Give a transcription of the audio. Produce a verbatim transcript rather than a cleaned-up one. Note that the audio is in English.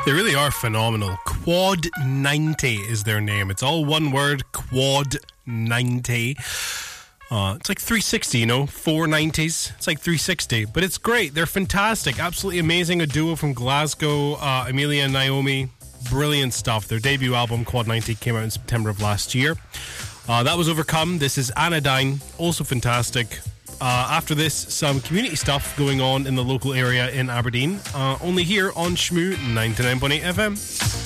They really are phenomenal. Quad ninety is their name. It's all one word, Quad ninety. Uh, it's like three sixty, you know, four nineties. It's like three sixty, but it's great. They're fantastic. Absolutely amazing. A duo from Glasgow, uh, Amelia and Naomi. Brilliant stuff. Their debut album, Quad ninety, came out in September of last year. Uh, that was Overcome. This is Anodyne. Also fantastic. Uh, after this, some community stuff going on in the local area in Aberdeen. Uh, only here on Shmoo ninety-nine point eight F M.